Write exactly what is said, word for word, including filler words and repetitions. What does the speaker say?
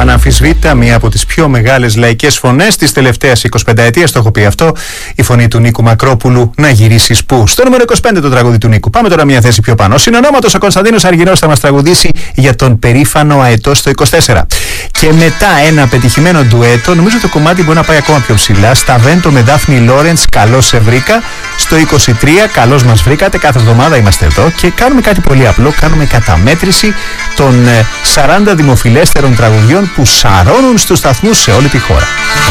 αναμφισβήτητα μία από τις πιο μεγάλες λαϊκές φωνές της τελευταίας εικοσιπενταετίας, το έχω πει αυτό, η φωνή του Νίκου Μακρόπουλου, να γυρίσεις πού. Στο νούμερο είκοσι πέντε το τραγούδι του Νίκου. Πάμε τώρα μια θέση πιο πάνω. Συνονόματος ο Κωνσταντίνος Αργυρός θα μας τραγουδήσει για τον περήφανο αετό στο είκοσι τέσσερα. Και μετά ένα πετυχημένο ντουέτο, νομίζω το κομμάτι μπορεί να πάει ακόμα πιο ψηλά. Σταβέντο με Δάφνη Λόρεντς, καλώς σε βρήκα. Στο είκοσι τρία, καλώς μας βρήκατε. Κάθε εβδομάδα είμαστε εδώ και κάνουμε κάτι πολύ απλό. Κάνουμε καταμέτρηση των σαράντα δημοφιλέστερων τραγουδιών που σαρώνουν στους σταθμούς σε όλη τη χώρα.